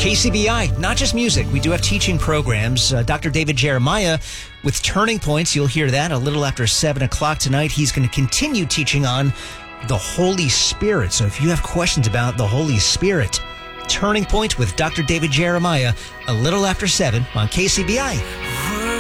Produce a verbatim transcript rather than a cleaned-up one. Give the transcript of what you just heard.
K C B I, not just music. We do have teaching programs. Uh, Doctor David Jeremiah with Turning Points. You'll hear that a little after seven o'clock tonight. He's going to continue teaching on the Holy Spirit. So if you have questions about the Holy Spirit, Turning Point with Doctor David Jeremiah a little after seven on K C B I.